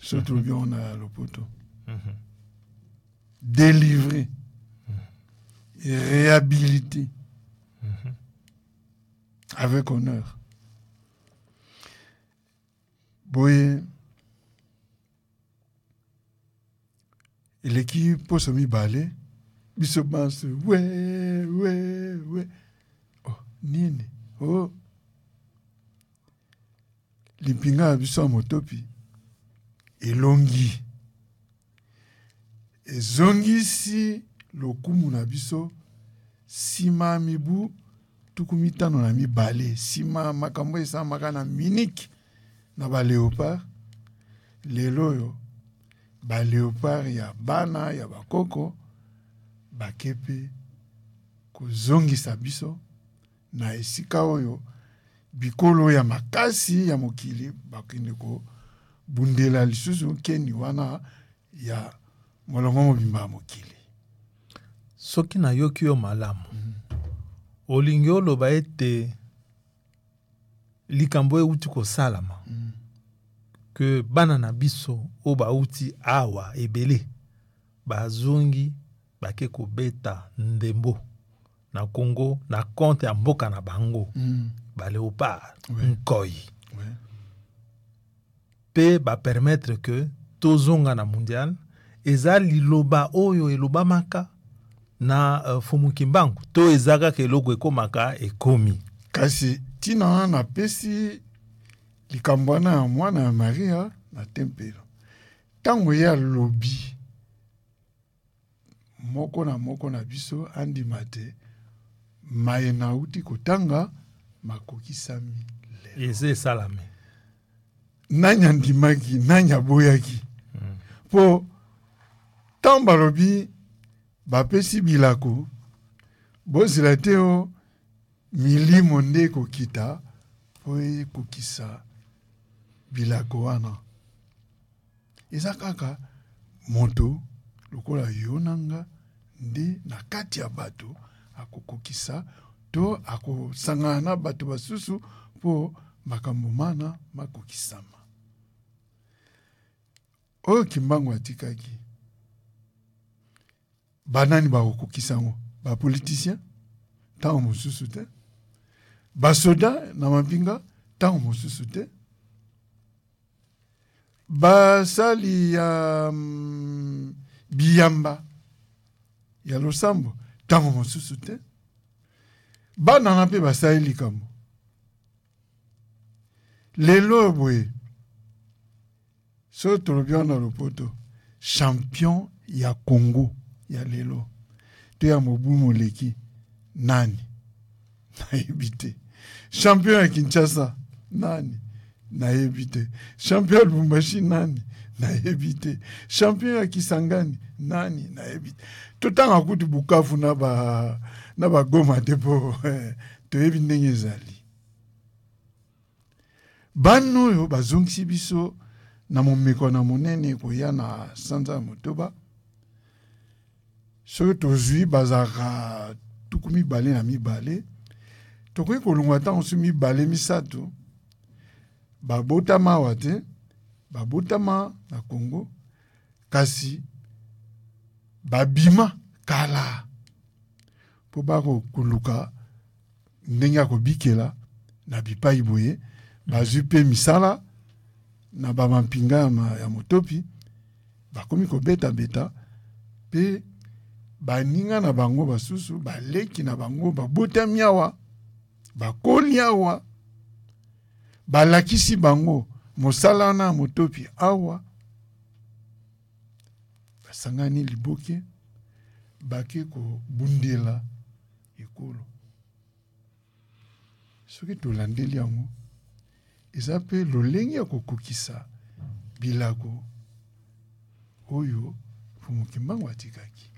surtout bien on a le poteau. Délivrer et réhabiliter avec honneur. Boye, l'équipe pour se mibaler, biso banse, ouais. Oh, nini, oh. Limpinga biso motopi, elongi. Ezongi si lokumu na biso, sima mibu, tukumitano na mibale, sima makambo esa makana miniki na ba léopard, lelo yo, ba léopard ya bana, ya bakoko, bakepe, kozongisa biso, na esika oyo, bikolo ya makasi ya mokili, bakende ko bundela lisusu keni wana ya molongo mobimba mokili. Soki na yoki yo malamu, olingi oloba ete likambo euti kosalama, ke bana na biso o bauti awa ebele, bazongi bake kobeta ndembo na Congo na compte ya mboka na bango, ba léopard, nkoi. Pe ba permettre que tozonga na mondial, eza liloba oyo eloba maka na Fumukimbangu, to ezaka ke logo ekomaka ekomi. Kasi tina na pesi likambwana ya mwana ya Maria na tempelo. Tango ya lobi moko na biso andi mate maye na uti kotanga makokisami lelo. Eze salame. Nanya ndimaki, nanya boyaki. Po tamba lobi bapesi bilako bozela teo milimo nde kokita po kokisa bilako wana. Eza kaka moto lokola yonanga nde na kati ya bato akokokisa to akosangana na bato basusu po makambo mana makokisama. Oyo Kimbangu atikaki banani bakokokisango, ba politicien tango mosusu te, ba soda na mapinga tango mosusu te, ba sali ya biyamba ya losambo tango mosusu te, bana na pe basali likambo. Lelo boye so tolobion na lopoto champion ya Congo ya lelo to ya mobu moleki nani nayebi te. Champion ya Kinshasa nani nayebi te. Champion ya Lubumbashi nani nayebi te. Champion ya Kisangani nani nayebi te. Totanga kutu Bukavu na ba Goma te po toyebi ndenge ezali. Bano yo bazongisi biso na momeko na monene koya na sanza motoba. So tozui bazaka tukumi bale na mibale. Tokoki kolungwa tango su mibale misato. Babotama wate, babotama na Congo. Kasi babima kala. Po bako kuluka ndenge akobikela na bipai boye. Bazupe misala na bamampinga ya motopi. Bakomi ko beta pe baninga na bango basusu baleki na bango babotami awa bakoli awa balakisi bango mosala na motopi awa basangani liboke bake ko bundela ekolo. Soki tolandeli yango eza pe lolenge ya kokokisa bilako oyo Fumukimbangu atikaki.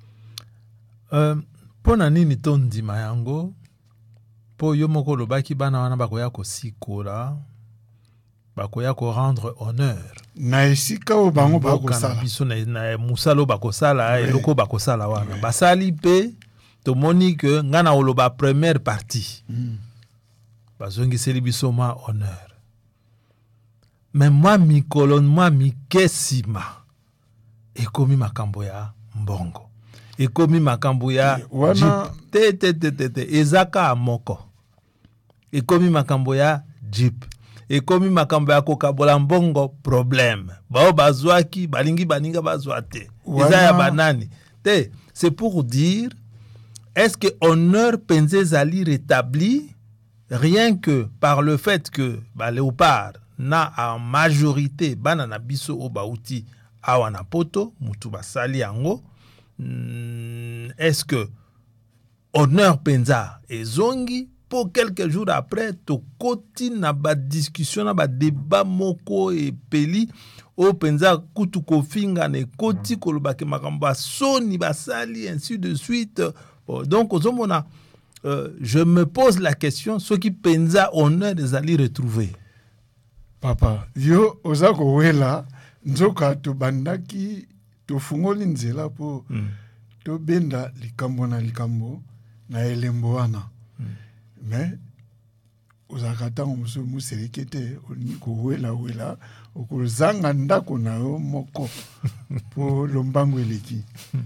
Pona nini to ndima yango po yo moko lobaki bana wana bakoya kosikola bakoya ko rendre honneur na esika o bango bakosala biso na musalo bakosala eloko bakosala wana basali pe to moni que ngana oloba première partie bazongiseli biso ma honneur mais moi mikolo moi mikesima ekomi makambo ya mbongo ekomi makambo ya wana te ezaka moko ekomi makambo ya jeep ekomi makambo ya kokabola mbongo problème bao bazwaki balingi baninga bazwa te eza ya banani te. C'est pour dire, est-ce que honneur penze zali rétabli rien que par le fait que Léopard na en majorité banana biso o bauti awana poto mutu basali yango. Est-ce que honneur penza ezongi pour quelques jours après to koti na ba discussion na ba débat moko et peli o penza kutu kofinga ne koti kolobake makambo soni basali ainsi de suite. Donc ozomona je me pose la question ce qui penza honneur des ali retrouver papa yo ozako wela nzoka to bandaki to fungoli nzela po to benda likambo na elembo wana mais ozaka tango mosusu moseleke te oniko wela okozanga ndako na yo moko po lombango eleki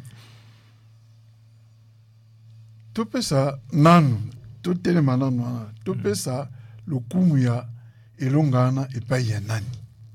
topesa nanu totelema nanu wana topesa lokumu ya elonga wana epai ya nani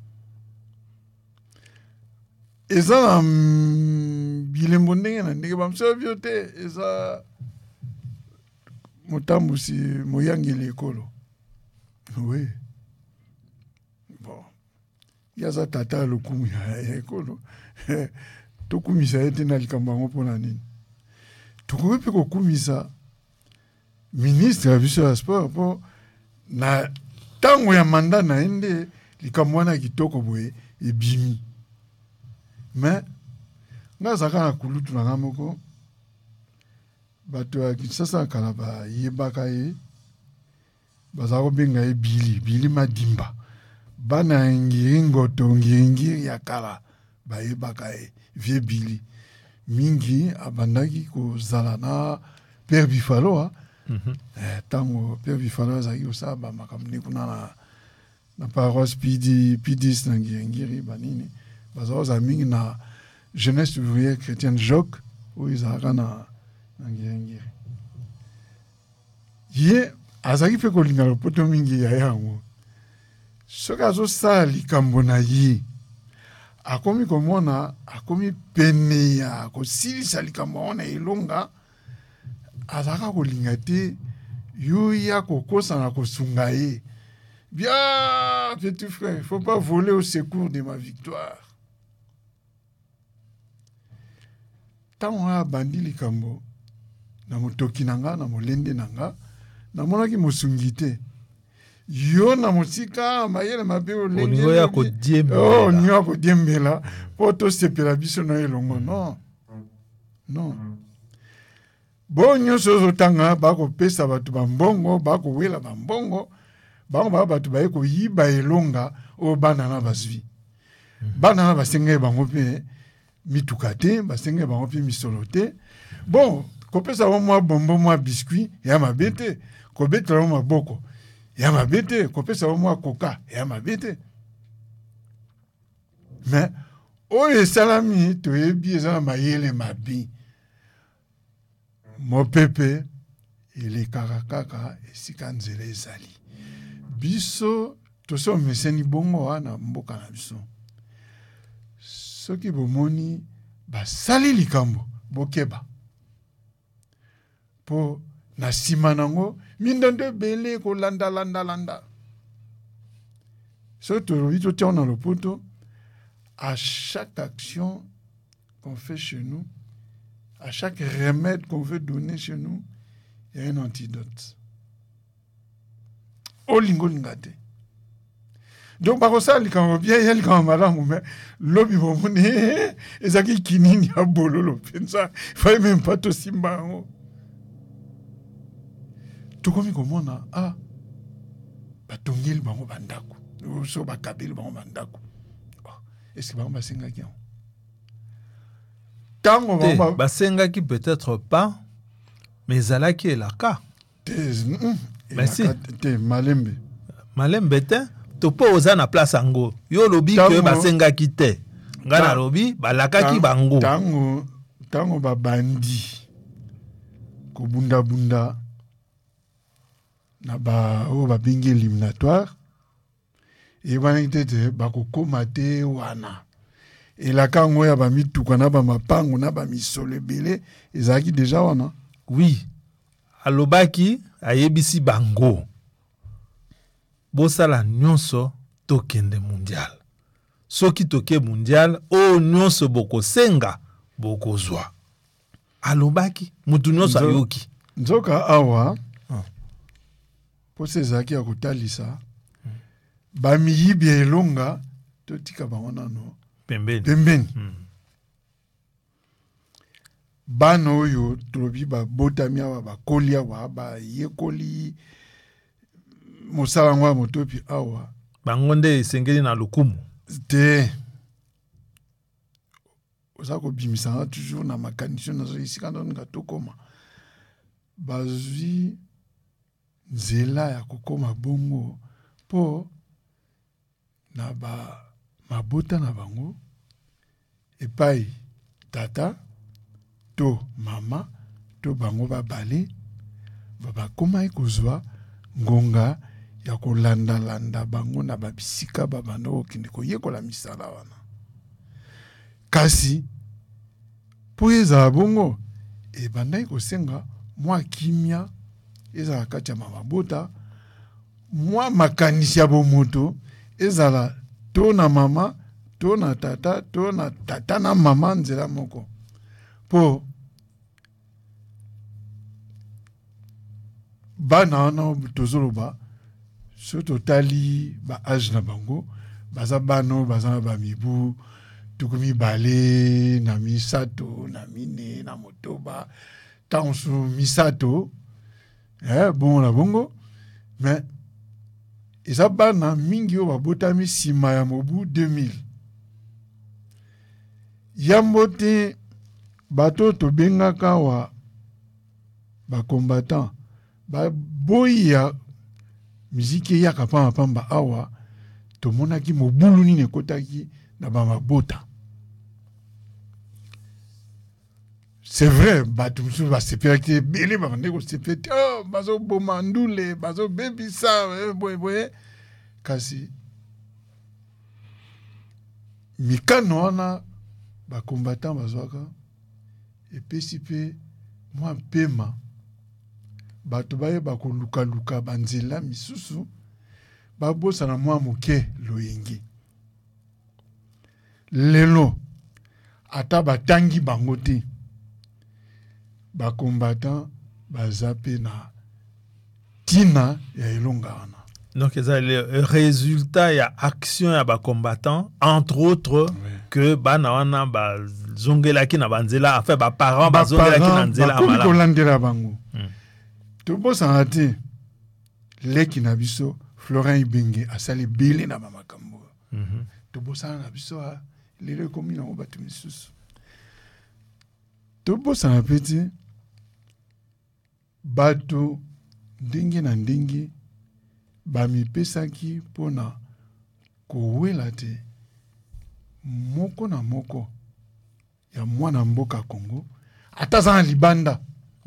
eza na bilembo ndenge na ndenge bamosusu bio te eza motambusi moyangeli ekolo oui bon yaza tata lokumu ya ekolo tokumisa ye te na likambo yango mpona nini tokoki mpe kokumisa ministre ya biso ya sport mpo na ntango ya manda na ye nde likambo wana kitoko boye ebimi mais nga azalaka na kulutu na nga moko bato ya Kinshasa kala bayebaka ye bazala kobenga ye Bili Madimba bana ya ngiri ngoto ngiri ya kala bayebaka ye vie Bili mingi abandaki kozala na Père Bifalo tango Père Bifalo azalaki kosala bamakambo ne kuna na paroisse Pidis na ngiri banini bazala kozala mingi na jeunesse ouvrière chrétienne Joc oyo ezalaka na ngiri ye azalaki mpe kolinga lopoto mingi ya yango soki azosala likambo na ye akomi komona akomi pene ya kosilisa likambo wana elonga azalaka kolinga te yo ya kokosana kosunga ye bien petit frère il faut pas voler au secours de ma victoire ntango abandi likambo na motoki na nga na molende na nga namonaki mosungi te yo na mosika mayele mabe olingo ya kodiembela po tosepela biso na elongo non bo nyonso ozotanga bakopesa bato bambongo bakowela bambongo bango baa bato baye koyiba elonga oyo bana na bazwi bana na basenge bango mpe mituka te basenge bango mpe misolo te bon kopesa bango mwa bombo mwa biskuit ya mabe te kobetela bango maboko ya mabe te kopesa bango mwa koka ya mabe te mais oyo esalami toyebi eza na mayele mabe mopepe elekaka kaka esika nzela ezali biso toso meseni bongo wana mboka na biso soki bomoni basali likambo bokeba po na nsima nango mindondo ebele kolanda soki tolobi totia na lopoto à chaque action qu'on fait chez nous, à chaque remède qu'on veut donner chez nous, il y a un antidote. Olingo lingate. Donc, par ça, il y a bien quand madame, mais l'obi bomone, et ça qui kinini a bololo, pensa, il fallait même pas to simba. Tout comme on a, batongil bango bandako, ou so bakabil bango bandako. Est-ce que va sengaki tango basengaki peut-être pas mais zalaki elaka mais si malembe te to po oza na place ango yo lobi ke basengaki te nga na lobi balakaki bango tango babandi kobunda na oyo babengi éliminatoire ebanaki tete bakokoma te wana elaka yango ya bamituka na bamapango na bamisolo ebele ezalaki deja wana. Oui, alobaki ayebisi bango bosala nyonso tokende mondial, soki toke mondial o nyonso bokosenga bokozwa. Alobaki mutu nyonso ayoki nzoka awa posa ezalaki ya kotalisa bamiyibi elonga totika bango nano pembeni. Bana oyo tolobi babotami awa bakoli awa bayekoli mosala yango ya motopi awa bango nde esengeli na lokumu te oza kobimisanga toujours na makanisi nazo esika ndoninga tokoma bazwi nzela ya kokoma bongo po na mabota na bango epai tata to mama to bango babale babakomaki kozwa ngonga ya kolanda bango na babisika babanda okende koyekola misala wana. Kasi po ezala bongo ebandaki kosenga mwa kimia ezala kati ya mabota mwa makanisi ya bomoto ezala to na mama to na tata na mama nzela moko po bana wana tozoloba so totali ba age na bango baza bano baza na bamibu tukumi bale na misato na mine na motoba tansu misato bon na bongo mais eza bana mingi oyo babotami nsima ya mobu 2000 yambo te bato tobengaka wa bacombattant baboyi ya miziki eyaka pamba awa tomonaki mobulu nini ekotaki na bamabota. C'est vrai bato mosusu basepelaki te ebele babande kosepela te bazoboma ndule bazobebisa boye kasi mikano wana bacombattant bazwaka epesi mpe mwa mpema bato bayeba kolukaluka banzela misusu babosana mwa moke loyenge. Lelo ata batangi bango te bacombattant baza pe na tina ya elonga wana. Donc ça le résultat ya action ya bacombattant entre autres que bana wana bazongelaki na banzela enfin ba parents bazongelaki na nzela amala kolandela bango. Tobosana te leki na biso Florent Ibenge asali bele na bamakambo. Tobosana na biso lelo komi na bato misusu. Tobosana pete bato ndenge na ndenge bamipesaki mpona kowela te moko na moko ya mwana mboka Congo ata za na libanda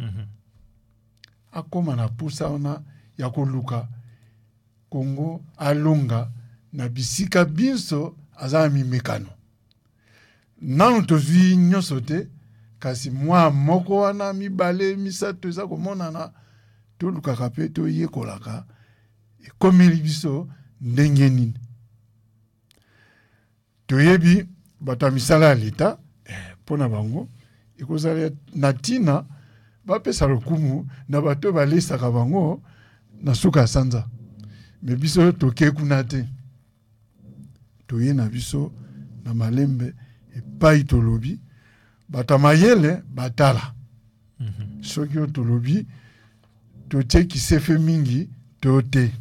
akoma na pusa wana ya koluka Congo alonga na bisika biso aza mimekano nanu tozwi nyonso te kasi mwa moko wana mibale misato eza komonana tolukaka pe toyekolaka ekomeli biso ndenge nini toyebi bato ya misala ya leta mpona bango ekozala na ntina bapesa lokumu na bato balesaka bango na suka ya sanza me biso toke kuna te toye na biso na malembe epai tolobi bato mayele batala soki oyo tolobi totie kisefe mingi to te.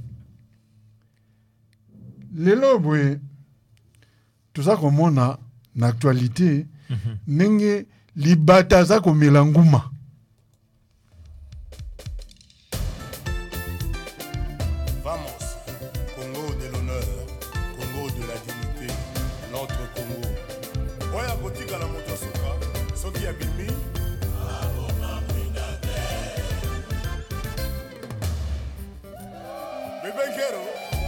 Lelo boye toza komona na actualité ndenge libata aza komela nguma. Vamos, Congo de l'honneur. oya kotikala moto suka soki abimi Bebenkero